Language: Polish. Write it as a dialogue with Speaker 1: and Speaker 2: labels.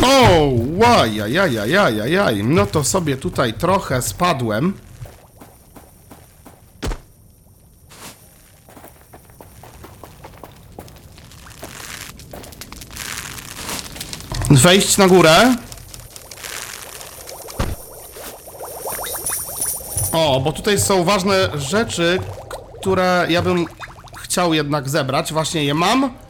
Speaker 1: O, łajajajajajajaj. No to sobie tutaj trochę spadłem. Wejść na górę. O, bo tutaj są ważne rzeczy, które ja bym chciał jednak zebrać. Właśnie je mam.